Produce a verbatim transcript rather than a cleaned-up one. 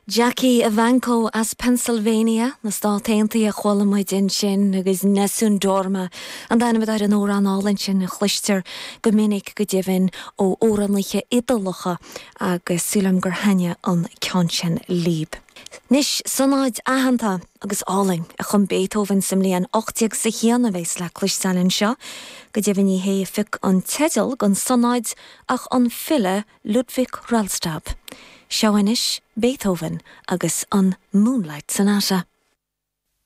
Jackie Evanco as Pennsylvania, na státaintaí a chhuilimid in sin agus nesún dorma, an dana ar an órán álinn sin a chluistear go minic go dibhinn ó óranlaithe idalacha agus súlam gur haine an cean sin líb. Nis sanáid ahananta agus áling a chun Beethoven simlíon ochtaíag sa chéanna bhéis le cluisteann seo, go dibhinn í hé fic an tedal gon sanáid ach an fille Ludwig Ralstab. Seoinis Beethoven agus an Moonlight Sonata.